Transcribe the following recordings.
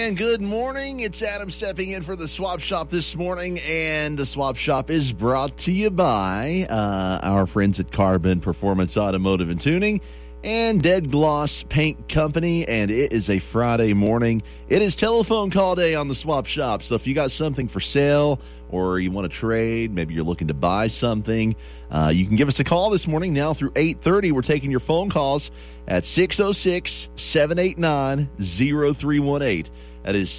And good morning. It's Adam stepping in for the Swap Shop this morning, and the Swap Shop is brought to you by our friends at Carbon Performance Automotive and Tuning and Dead Gloss Paint Company, and it is a Friday morning. It is telephone call day on the Swap Shop, so if you got something for sale or you want to trade, maybe you're looking to buy something, you can give us a call this morning now through 8:30. We're taking your phone calls at 606-789-0318. That is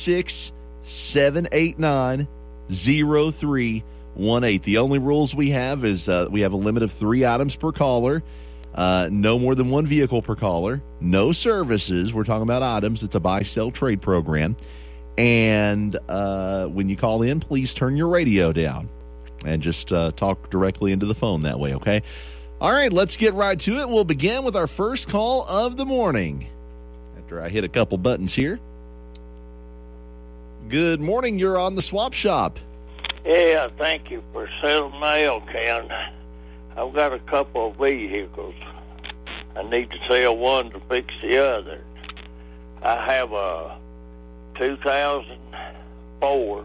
606-789-0318. The only rules we have is we have a limit of 3 items per caller, no more than 1 vehicle per caller, no services. We're talking about items. It's a buy-sell trade program. And when you call in, please turn your radio down and just talk directly into the phone that way, okay? All right, let's get right to it. We'll begin with our first call of the morning after I hit a couple buttons here. Good morning. You're on the Swap Shop. Yeah, thank you for selling mail, Ken. I've got a couple of vehicles. I need to sell one to fix the other. I have a 2004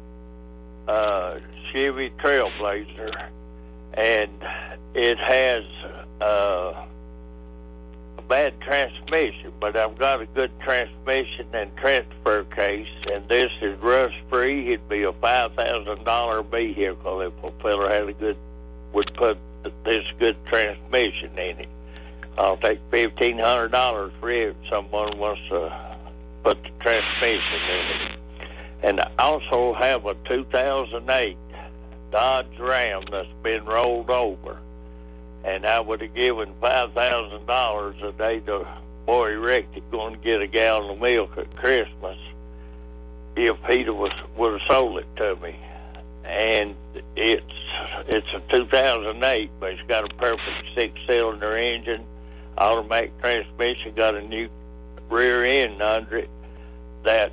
Chevy Trailblazer, and it has a bad transmission, but I've got a good transmission and transfer case, and this is rust-free. It'd be a $5,000 vehicle if a fella would put this good transmission in it. I'll take $1,500 for it if someone wants to put the transmission in it. And I also have a 2008 Dodge Ram that's been rolled over. And I would have given $5,000 a day to boy wrecked it going to get a gallon of milk at Christmas if he would have sold it to me. And it's a 2008, but it's got a perfect 6-cylinder engine, automatic transmission, got a new rear end under it that's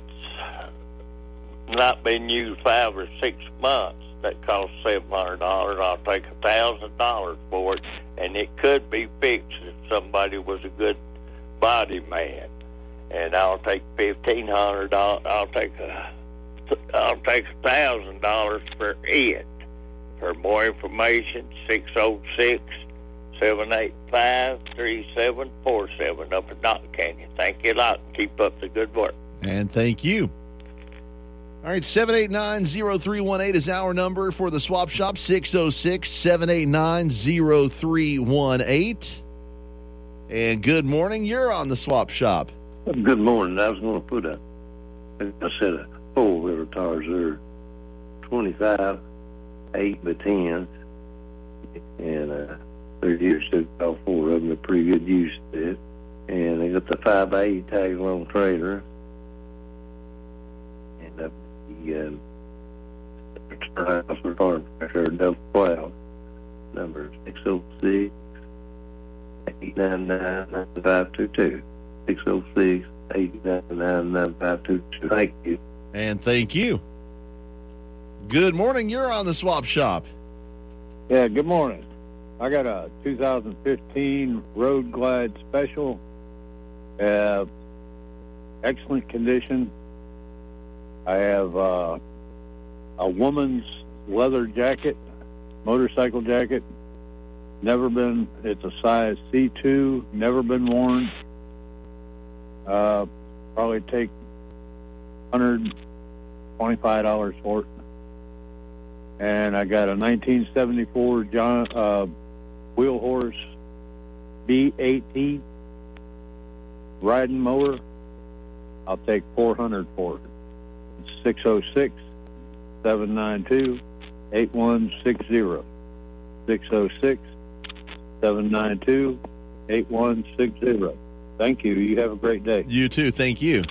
not been used 5 or 6 months. That costs $700. I'll take $1,000 for it, and it could be fixed if somebody was a good body man. And I'll take $1,500. I'll take $1,000 for it. For more information, 606-785-3747 up at Knott Canyon. Thank you a lot. Keep up the good work. And thank you. All right, 789-0318 is our number for the Swap Shop, 606-789-0318. And good morning. You're on the Swap Shop. Good morning. I was going to put a four-wheeler tires there, 25 8x10s, and they're used to all 4 of them. They're pretty good use to it. And they got the 5x8 tag-along trailer. And the house for farm tractor, Delta Cloud, number 606-899-9522. 606-899-9522. Thank you. And thank you. Good morning. You're on the Swap Shop. Yeah, good morning. I got a 2015 Road Glide Special. Excellent condition. I have a woman's leather jacket, motorcycle jacket. It's a size C2, never been worn. Probably take $125 for it. And I got a 1974 Wheel Horse B18 riding mower. I'll take $400 for it. It's 606-792-8160. 606-792-8160. Thank you. You have a great day. You too. Thank you.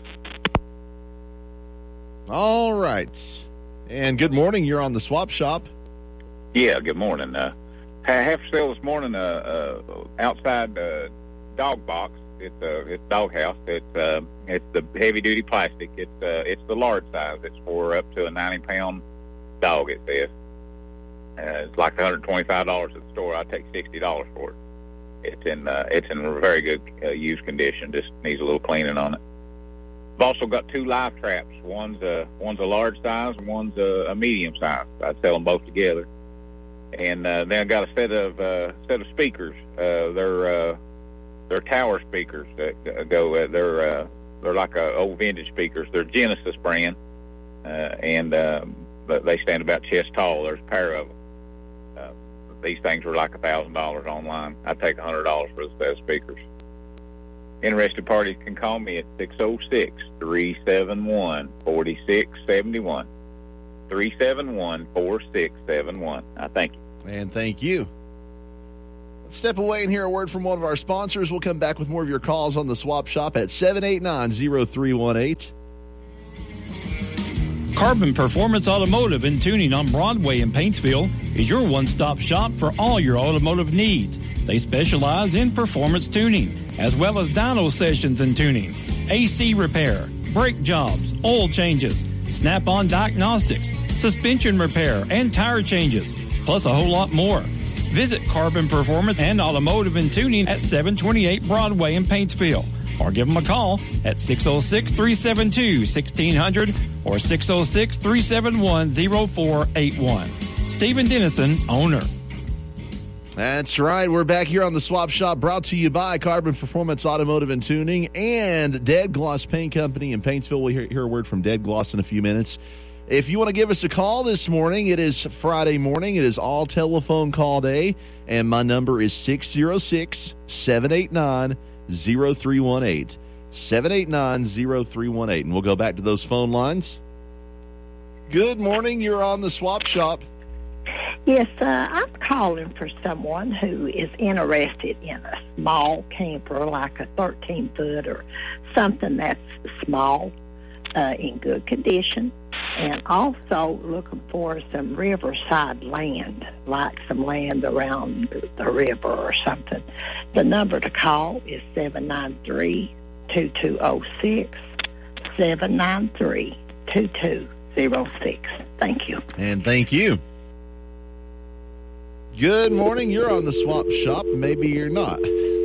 All right. And good morning. You're on the Swap Shop. Yeah, good morning. I have to sell this morning outside dog box. It's doghouse. It's the heavy duty plastic. It's the large size. It's for up to a 90-pound dog. It says it's like $125 at the store. I take $60 for it. It's in very good used condition. Just needs a little cleaning on it. I've also got 2 live traps. One's a large size, and one's a medium size. I sell them both together. And then I got a set of speakers. They're tower speakers that go. They're like old vintage speakers. They're Genesis brand, but they stand about chest tall. There's a pair of them. These things are like $1,000 online. I take $100 for the set of speakers. Interested parties can call me at 606-371-4671. 371-4671. I thank you. And thank you. Let's step away and hear a word from one of our sponsors. We'll come back with more of your calls on the Swap Shop at 789-0318. Carbon Performance Automotive and Tuning on Broadway in Paintsville is your one-stop shop for all your automotive needs. They specialize in performance tuning, as well as dyno sessions and tuning, AC repair, brake jobs, oil changes, snap-on diagnostics, suspension repair, and tire changes, plus a whole lot more. Visit Carbon Performance and Automotive and Tuning at 728 Broadway in Paintsville, or give them a call at 606-372-1600 or 606-371-0481. Stephen Dennison, owner. That's right. We're back here on the Swap Shop, brought to you by Carbon Performance Automotive and Tuning and Dead Gloss Paint Company in Paintsville. We'll hear a word from Dead Gloss in a few minutes. If you want to give us a call this morning, it is Friday morning. It is all telephone call day, and my number is 606-789-0318. 789-0318. And we'll go back to those phone lines. Good morning. You're on the Swap Shop. Yes, I'm calling for someone who is interested in a small camper, like a 13-foot or something that's small, in good condition, and also looking for some riverside land, like some land around the river or something. The number to call is 793-2206, 793-2206. Thank you. And thank you. Good morning. You're on the Swap Shop. Maybe you're not. How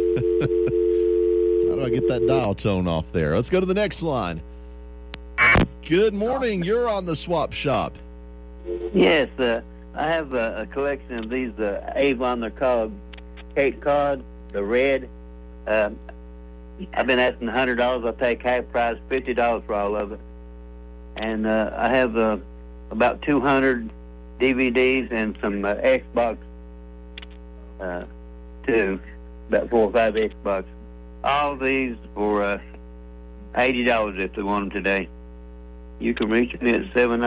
do I get that dial tone off there? Let's go to the next line. Good morning. You're on the Swap Shop. Yes, I have a collection of these Avon. They're called Cape Cod, the red. I've been asking $100. I'll take half price, $50 for all of it. And I have about 200 DVDs and some Xbox, too, about 4 or 5 Xbox. All these for $80 if they want them today. You can reach me at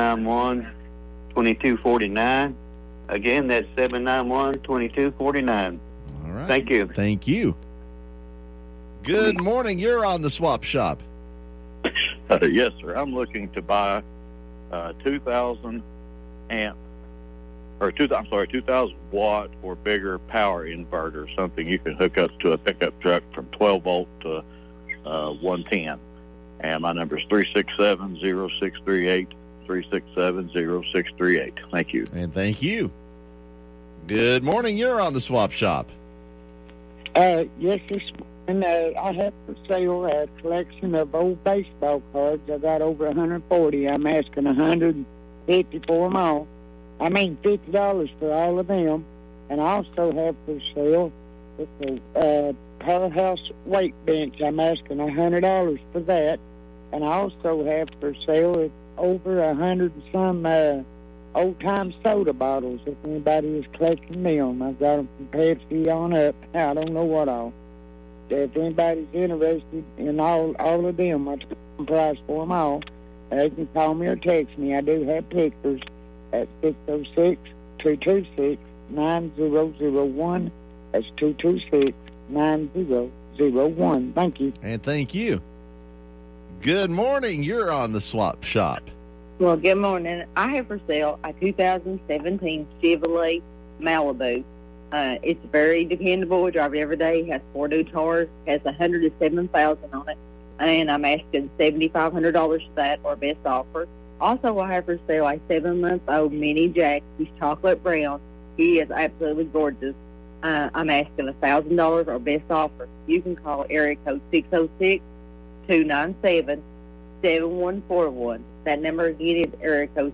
791-2249. Again, that's 791-2249. All right. Thank you. Thank you. Good morning. You're on the Swap Shop. Yes, sir. I'm looking to buy 2,000 amp, or 2,000 watt or bigger power inverter, something you can hook up to a pickup truck from 12 volt to 110. And my number is 367-0638, 367-0638. Thank you. And thank you. Good morning. You're on the Swap Shop. Yes, and I have for sale a collection of old baseball cards. I got over 140. I'm asking $150 for them all. I mean $50 for all of them. And I also have for sale a Powerhouse weight bench. I'm asking $100 for that. And I also have for sale over 100 and some old-time soda bottles, if anybody is collecting them. I've got them from Pepsi on up. I don't know what all. If anybody's interested in all of them, I'll take the price for them all. They can call me or text me. I do have pictures at 606-226-9001. That's 226-9001. Thank you. And thank you. Good morning. You're on the Swap Shop. Well, good morning. I have for sale a 2017 Chevrolet Malibu. It's very dependable. I drive it every day. It has 4 new tires. Has 107,000 on it. And I'm asking $7,500 for that, or best offer. Also, I have for sale a 7-month-old Mini Jack. He's chocolate brown. He is absolutely gorgeous. I'm asking $1,000 or best offer. You can call area code 606-297-2666. 7141. That number again is area code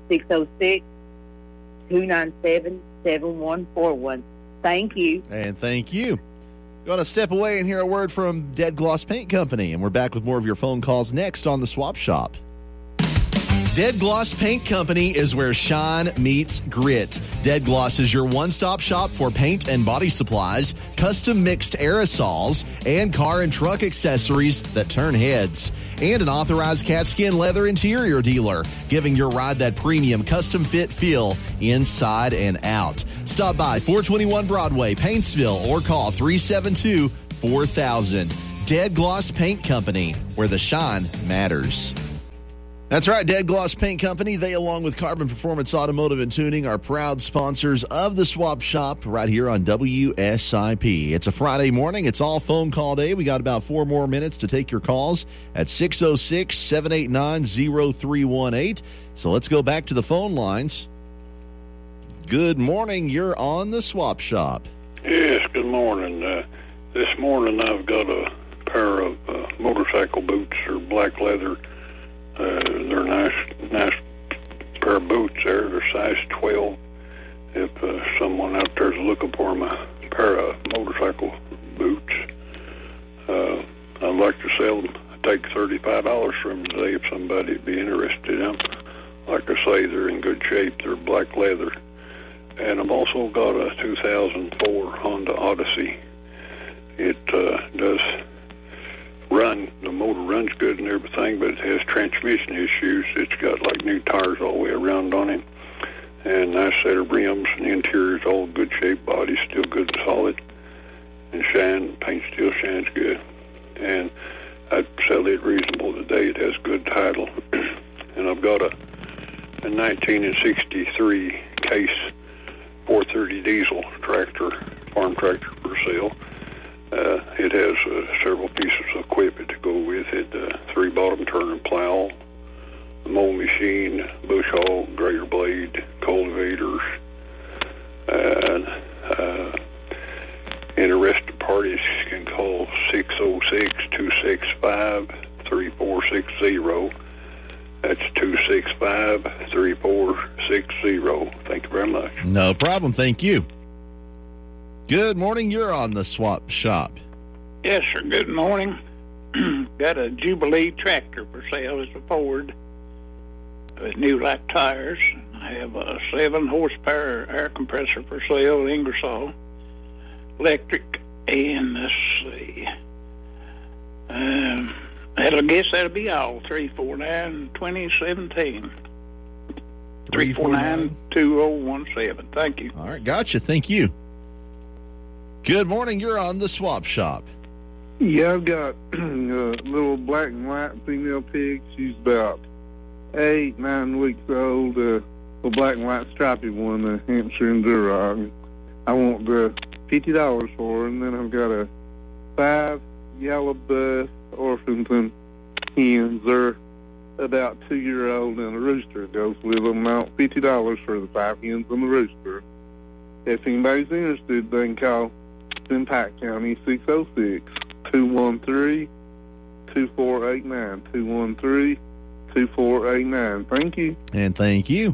606-297-7141. Thank you. And thank you. Going to step away and hear a word from Dead Gloss Paint Company, and we're back with more of your phone calls next on the Swap Shop. Dead Gloss Paint Company is where shine meets grit. Dead Gloss is your one-stop shop for paint and body supplies, custom mixed aerosols, and car and truck accessories that turn heads. And an authorized CatSkin leather interior dealer, giving your ride that premium custom fit feel inside and out. Stop by 421 Broadway, Paintsville, or call 372-4000. Dead Gloss Paint Company, where the shine matters. That's right, Dead Gloss Paint Company. They, along with Carbon Performance Automotive and Tuning, are proud sponsors of the Swap Shop right here on WSIP. It's a Friday morning. It's all phone call day. We got about 4 more minutes to take your calls at 606-789-0318. So let's go back to the phone lines. Good morning. You're on the Swap Shop. Yes, good morning. This morning I've got a pair of motorcycle boots. They're black leather. They're nice pair of boots there. They're size 12. If someone out there is looking for them a pair of motorcycle boots, I'd like to sell them. I take $35 for them today if somebody would be interested in them. Like I say, they're in good shape. They're black leather. And I've also got a 2004 Honda Odyssey. It does run. The motor runs good and everything, but it has transmission issues. It's got like new tires all the way around on it, and nice set of rims, and the interior's all good shape. Body's still good and solid, and paint still shines good. And I'd sell it reasonable today. It has good title. And I've got a 1963 Case 430 diesel tractor, farm tractor for sale. It has several pieces of equipment to go with it, 3-bottom turning plow, a mowing machine, bush hog, grader blade, cultivators, and interested parties can call 606-265-3460. That's 265-3460. Thank you very much. No problem. Thank you. Good morning. You're on the Swap Shop. Yes, sir. Good morning. Got a Jubilee tractor for sale. It's a Ford with new lap tires. I have a 7-horsepower air compressor for sale, Ingersoll electric. And let's see. I guess that'll be all. 349-2017. 349-2017. Thank you. All right. Gotcha. Thank you. Good morning. You're on the Swap Shop. Yeah, I've got a little black and white female pig. She's about 8-9 weeks old. A black and white stripy one, a Hampshire and Duroc. I want $50 for her. And then I've got a 5 yellow buff Orpington hens. They're about 2-year-old, and a rooster goes with them. I want $50 for the 5 hens and the rooster. If anybody's interested, they can call in Pike County, 606-213-2489. 213-2489. Thank you. And thank you.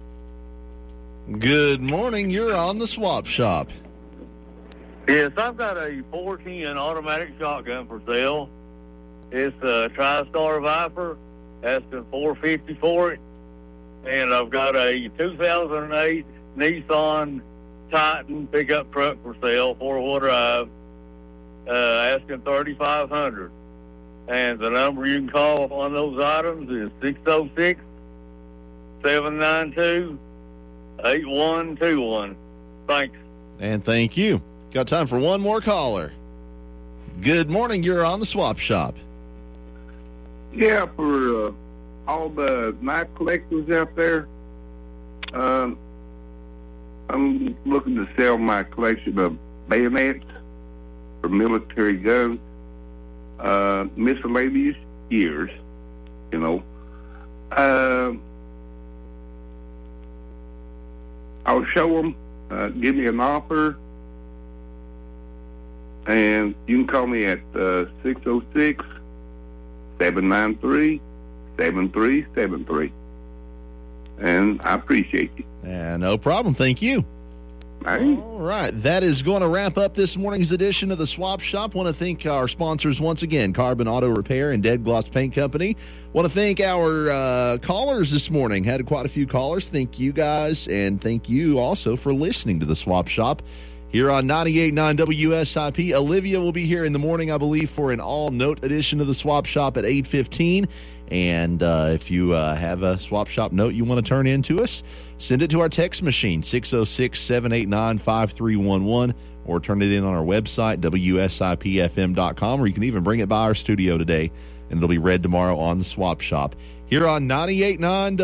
Good morning. You're on the Swap Shop. Yes, I've got a 410 automatic shotgun for sale. It's a TriStar Viper, asking $450 for it. And I've got a 2008 Nissan Titan pickup truck for sale, 4-wheel drive, asking $3,500. And the number you can call on those items is 606-792-8121. Thanks. And thank you. Got time for one more caller. Good morning. You're on the Swap Shop. Yeah, for all the knife collectors out there, I'm looking to sell my collection of bayonets for military guns, miscellaneous gears, you know. I'll show them, give me an offer, and you can call me at 606-793-5855. 617-888-7373. And I appreciate you. No problem. Thank you. All right. That is going to wrap up this morning's edition of the Swap Shop. Want to thank our sponsors once again, Carbon Auto Repair and Dead Gloss Paint Company. Want to thank our callers this morning. Had quite a few callers. Thank you guys, and thank you also for listening to the Swap Shop here on 98.9 WSIP. Olivia will be here in the morning, I believe, for an all-note edition of the Swap Shop at 8:15. And if you have a Swap Shop note you want to turn in to us, send it to our text machine, 606-789-5311, or turn it in on our website, WSIPFM.com, or you can even bring it by our studio today, and it'll be read tomorrow on the Swap Shop here on 98.9